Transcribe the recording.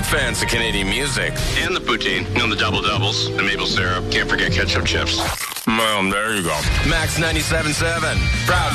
fans of Canadian music. And the poutine. The double-doubles, the maple syrup. Can't forget ketchup chips. Well, there you go. Max 97.7. Proud